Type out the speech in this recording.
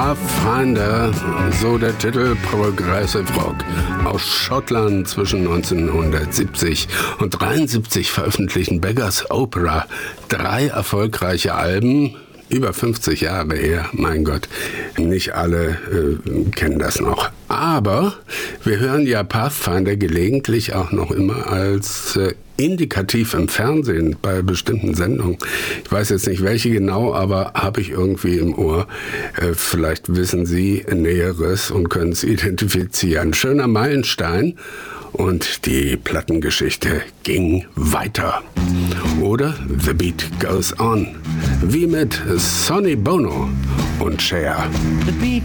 Pathfinder, so der Titel, Progressive Rock aus Schottland zwischen 1970 und 73 veröffentlichten Beggars Opera. 3 erfolgreiche Alben, über 50 Jahre her, mein Gott. Nicht alle kennen das noch. Aber wir hören ja Pathfinder gelegentlich auch noch immer als indikativ im Fernsehen bei bestimmten Sendungen. Ich weiß jetzt nicht welche genau, aber habe ich irgendwie im Ohr. Vielleicht wissen Sie Näheres und können es identifizieren. Schöner Meilenstein. Und die Plattengeschichte ging weiter. Oder The Beat Goes On. Wie mit Sonny Bono und Cher. The beat